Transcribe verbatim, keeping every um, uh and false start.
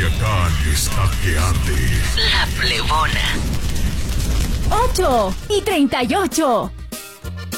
Culiacán está que arde. La Plebona. ocho y treinta y ocho.